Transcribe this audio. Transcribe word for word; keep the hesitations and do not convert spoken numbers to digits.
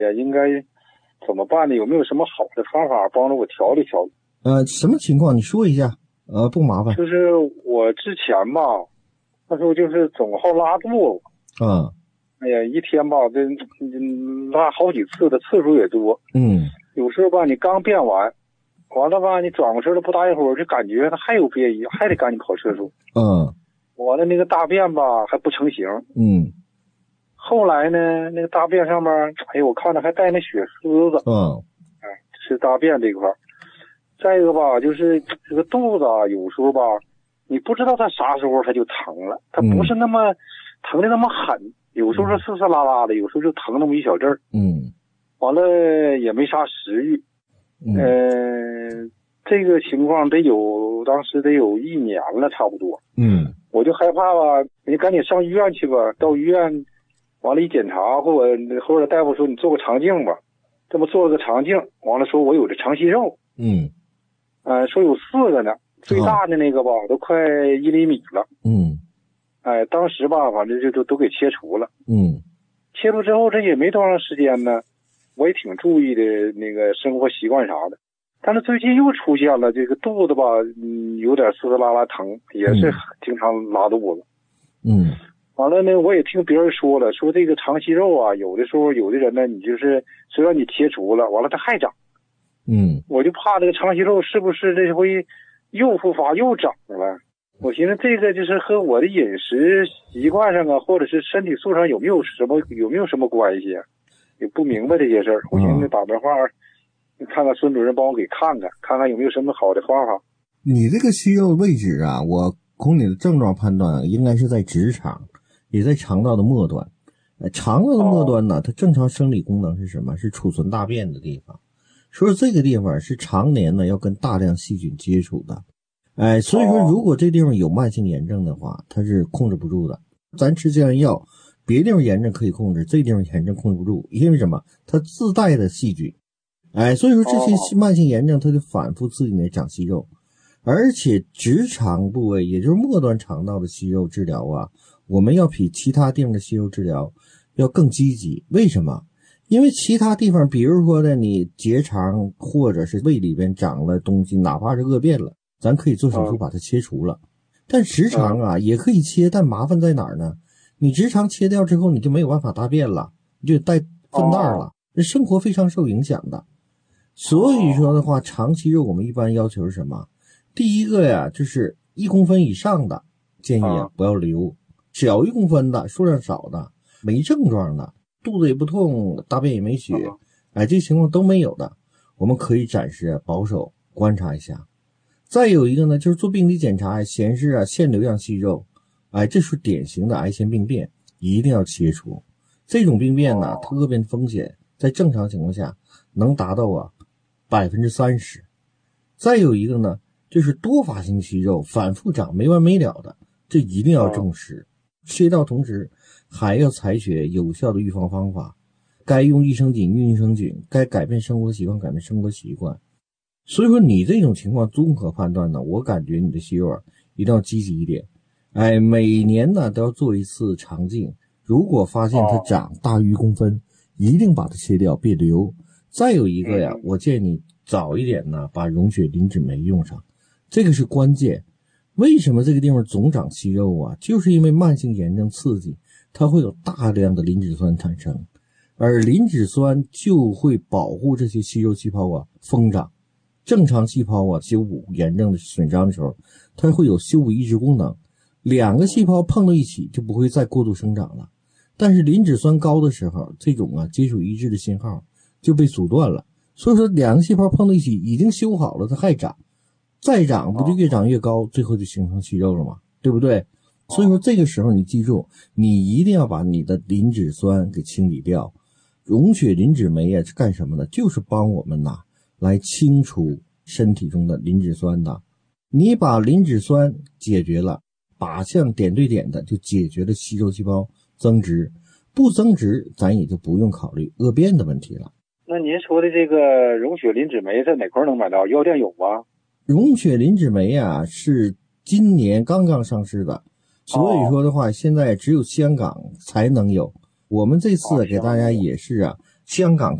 也应该怎么办呢？有没有什么好的方法帮助我调理调理？ 呃，什么情况？你说一下。呃，不麻烦。 就是我之前吧，那时候就是总好拉肚子。 啊。 哎呀，一天吧，这拉好几次的次数也多。 嗯。 有时候吧，你刚便完，完了吧，你转过身了不大一会儿，就感觉它还有便意，还得赶紧跑厕所。 嗯。 完了那个大便吧还不成形。 嗯。 后来呢，那个大便上面，哎呦，我看着还带那血丝子。 嗯。 哎，是大便这块。再一个吧，就是这个肚子啊，有时候吧，你不知道它啥时候它就疼了，它不是那么、嗯、疼的那么狠，有时候是丝丝拉拉的，有时候就疼那么一小阵儿。 嗯。 完了也没啥食欲。嗯。呃，这个情况得有，当时得有一年了，差不多。 嗯。 我就害怕吧，你赶紧上医院去吧。到医院，完了，一检查，或者或者大夫说你做个肠镜吧，这么做了个肠镜，完了说我有这肠息肉。 嗯。 呃，说有四个呢，最大的那个吧，都快一厘米了。 嗯。 哎，当时吧，反正就就都给切除了。 嗯。 切除之后，这也没多长时间呢，我也挺注意的那个生活习惯啥的。但是最近又出现了这个肚子吧，嗯，有点丝丝拉拉疼，也是经常拉肚子。 嗯。 完了呢，我也听别人说了，说这个肠息肉啊，有的时候有的人呢，你就是虽然你切除了，完了它还长。 嗯。 我就怕这个肠息肉是不是这回又复发又长了？我寻思这个就是和我的饮食习惯上啊，或者是身体素质上有没有什么有没有什么关系啊？也不明白这些事儿。我寻思打电话看看孙主任，帮我给看看，看看有没有什么好的方法。 你这个息肉位置啊，我从你的症状判断，应该是在直肠，也在肠道的末端。呃，肠道的末端呢，它正常生理功能是什么？是储存大便的地方。所以这个地方是常年呢要跟大量细菌接触的，哎，所以说如果这地方有慢性炎症的话，它是控制不住的。咱吃降炎药，别地方炎症可以控制，这地方炎症控制不住，因为什么？它自带的细菌，哎，所以说这些慢性炎症它就反复刺激你长息肉，而且直肠部位，也就是末端肠道的息肉治疗啊，我们要比其他地方的息肉治疗要更积极。为什么？因为其他地方，比如说呢，你结肠或者是胃里边长了东西，哪怕是恶变了，咱可以做手术把它切除了。但直肠啊也可以切，但麻烦在哪儿呢？你直肠切掉之后，你就没有办法大便了，你就带粪袋了，这生活非常受影响的。所以说的话，长息肉我们一般要求是什么？第一个呀，就是一公分以上的建议啊不要留，小一公分的数量少的没症状的。肚子也不痛，大便也没血，哎，这情况都没有的，我们可以暂时保守观察一下。再有一个呢，就是做病理检查显示啊腺瘤样息肉，哎，这是典型的癌前病变，一定要切除。这种病变呢，它恶变风险在正常情况下能达到啊百分之三十。再有一个呢，就是多发性息肉反复长没完没了的，这一定要重视。切掉同时还要采取有效的预防方法，该用益生菌用益生菌，该改变生活习惯改变生活习惯。所以说你这种情况综合判断呢，我感觉你的息肉啊一定要积极一点，哎，每年呢都要做一次肠镜，如果发现它长大于一公分，一定把它切掉，别留。再有一个呀，我建议你早一点呢把溶血磷脂酶用上，这个是关键。为什么这个地方总长息肉啊？就是因为慢性炎症刺激，它会有大量的磷脂酸产生，而磷脂酸就会保护这些息肉细胞啊疯长。正常细胞啊修补炎症的损伤的时候，它会有修补抑制功能，两个细胞碰到一起就不会再过度生长了。但是磷脂酸高的时候，这种啊接触抑制的信号就被阻断了，所以说两个细胞碰到一起已经修好了，它还长。再长不就越长越高，最后就形成息肉了吗？对不对？所以说这个时候你记住，你一定要把你的磷脂酸给清理掉。溶血磷脂酶啊是干什么的？就是帮我们呐来清除身体中的磷脂酸的。你把磷脂酸解决了，靶向点对点的就解决了息肉细胞增殖，不增殖咱也就不用考虑恶变的问题了。 那您说的这个溶血磷脂酶在哪块能买到？药店有吗？ 溶血磷脂酶啊是今年刚刚上市的，所以说的话、哦、现在只有香港才能有。我们这次给大家也是啊香港